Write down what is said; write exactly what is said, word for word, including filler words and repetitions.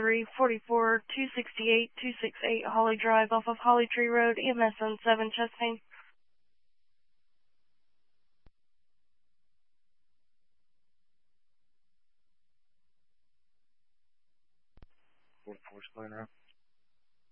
three four four two six eight two six eight Holly Drive off of Holly Tree Road, E M S on seven, Chesapeake. forty-four Square now.